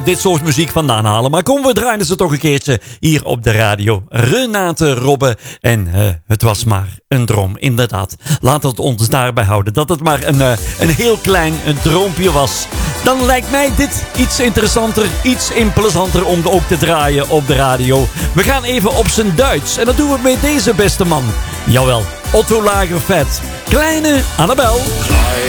dit soort muziek vandaan halen. Maar kom, we draaien ze toch een keertje hier op de radio. Renate Robbe. En het was maar een droom, inderdaad. Laat het ons daarbij houden. Dat het maar een heel klein droompje was. Dan lijkt mij dit iets interessanter, iets plezanter om ook te draaien op de radio. We gaan even op zijn Duits. En dat doen we met deze beste man. Jawel, Otto Lagerfeld. Kleine Annabel.